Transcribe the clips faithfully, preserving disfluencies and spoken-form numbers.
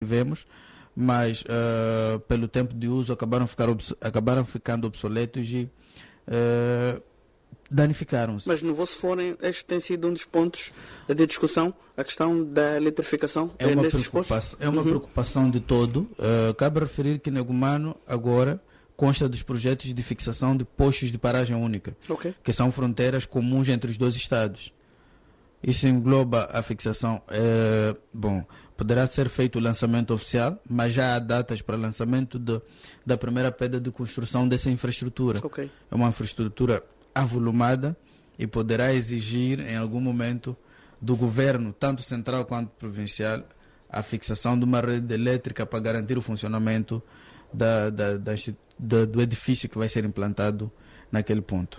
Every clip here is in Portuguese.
tivemos, mas uh, pelo tempo de uso acabaram, ficar obs- acabaram ficando obsoletos e uh, danificaram-se. Mas no vosso fórum este tem sido um dos pontos de discussão, a questão da eletrificação é uma, destes preocupação, é uma uhum. preocupação de todo. Uh, cabe referir que Negumano agora consta dos projetos de fixação de postos de paragem única, okay. que são fronteiras comuns entre os dois estados. Isso engloba a fixação. É, bom, poderá ser feito o lançamento oficial, mas já há datas para lançamento de, da primeira pedra de construção dessa infraestrutura. Okay. É uma infraestrutura avolumada e poderá exigir em algum momento do governo, tanto central quanto provincial, a fixação de uma rede elétrica para garantir o funcionamento da, da, da, da, do edifício que vai ser implantado naquele ponto.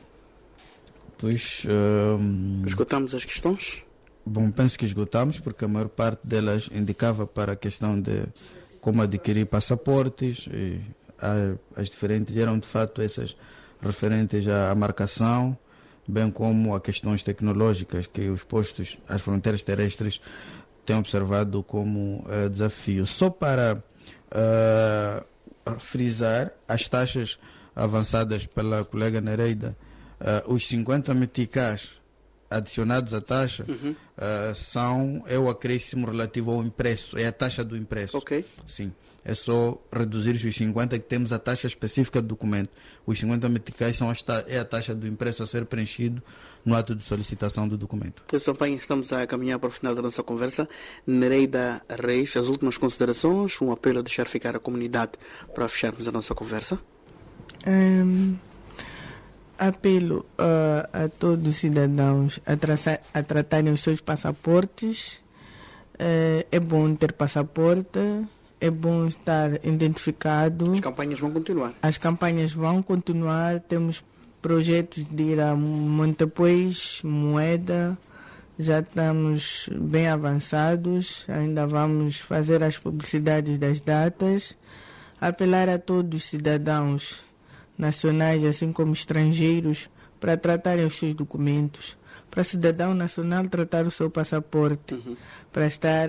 Pois, um, esgotamos as questões? Bom, penso que esgotamos, porque a maior parte delas indicava para a questão de como adquirir passaportes, e a, as diferentes eram de fato essas referentes à, à marcação, bem como a questões tecnológicas que os postos, as fronteiras terrestres têm observado como uh, desafio. Só para uh, frisar as taxas avançadas pela colega Nereida, uh, os cinquenta meticais adicionados à taxa uhum. uh, são é o acréscimo relativo ao impresso, é a taxa do impresso. Ok. Sim, é só reduzir os cinquenta que temos a taxa específica do documento. Os cinquenta meticais são as ta- é a taxa do impresso a ser preenchido no ato de solicitação do documento. Eu Sampaio, estamos a caminhar para o final da nossa conversa. Nereida Reis, as últimas considerações, um apelo a deixar ficar a comunidade para fecharmos a nossa conversa. Um, apelo uh, a todos os cidadãos a, traçar, a tratarem os seus passaportes. Uh, é bom ter passaporte, é bom estar identificado. As campanhas vão continuar. As campanhas vão continuar. Temos projetos de ir a Montepuez, Moeda. Já estamos bem avançados. Ainda vamos fazer as publicidades das datas. Apelar a todos os cidadãos nacionais, assim como estrangeiros, para tratarem os seus documentos. Para cidadão nacional tratar o seu passaporte. Uhum. Para estar...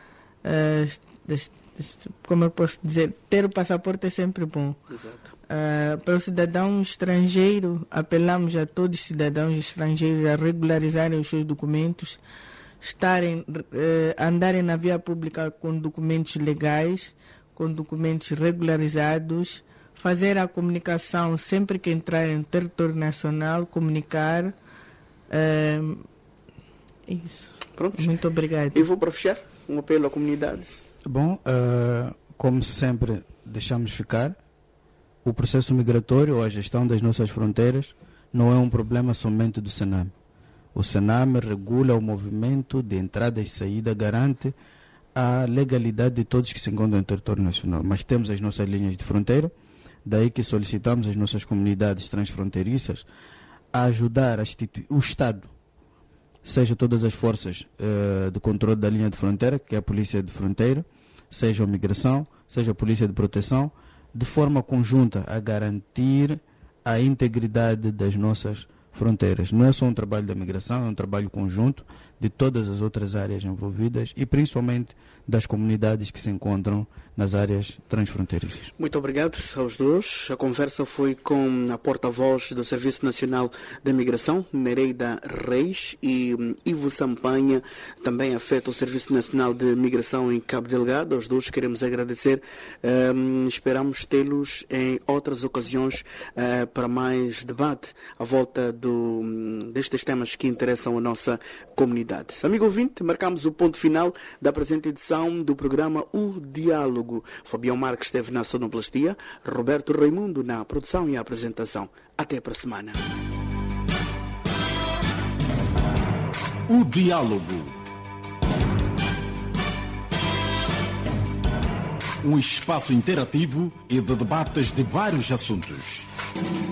Uh, como eu posso dizer, ter o passaporte é sempre bom. Exato. Uh, para o cidadão estrangeiro, apelamos a todos os cidadãos estrangeiros a regularizarem os seus documentos, estarem, uh, andarem na via pública com documentos legais, com documentos regularizados, fazer a comunicação sempre que entrarem no território nacional, comunicar. Uh, isso. Pronto. Muito obrigado. E vou para fechar um apelo à comunidade. Bom, uh, como sempre deixamos ficar, o processo migratório ou a gestão das nossas fronteiras não é um problema somente do Sename. O Sename regula o movimento de entrada e saída, garante a legalidade de todos que se encontram no território nacional. Mas temos as nossas linhas de fronteira, daí que solicitamos às nossas comunidades transfronteiriças a ajudar a instituir o Estado, seja todas as forças uh, de controle da linha de fronteira, que é a Polícia de Fronteira, seja a Migração, seja a Polícia de Proteção, de forma conjunta a garantir a integridade das nossas fronteiras. Não é só um trabalho da migração, é um trabalho conjunto de todas as outras áreas envolvidas e principalmente das comunidades que se encontram nas áreas transfronteiriças. Muito obrigado aos dois. A conversa foi com a porta-voz do Serviço Nacional da Migração, Nereida Reis, e Ivo Sampaio, também afeta o Serviço Nacional de Migração em Cabo Delgado. Aos dois queremos agradecer. Um, esperamos tê-los em outras ocasiões uh, para mais debate à volta do, destes temas que interessam a nossa comunidade. Amigo ouvinte, marcamos o ponto final da presente edição do programa O Diálogo. Fabião Marques esteve na sonoplastia, Roberto Raimundo na produção e apresentação. Até para a semana. O Diálogo. Um espaço interativo e de debates de vários assuntos.